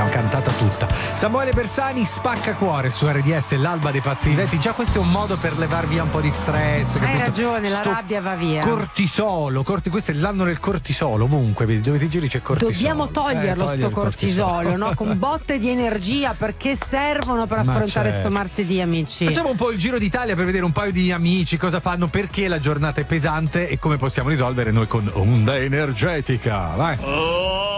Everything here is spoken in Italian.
l'abbiamo cantata tutta. Samuele Bersani, Spacca Cuore su RDS, l'alba dei pazzi viventi. Già questo è un modo per levar via un po' di stress. Hai capito? ragione, la rabbia va via. Cortisolo, questo è l'anno del cortisolo, ovunque, vedi, dove ti giri c'è cortisolo. Dobbiamo toglierlo sto cortisolo, no? Con botte di energia, perché servono per affrontare sto martedì, amici. Facciamo un po' il giro d'Italia per vedere un paio di amici cosa fanno, perché la giornata è pesante e come possiamo risolvere noi con Onda Energetica. Vai.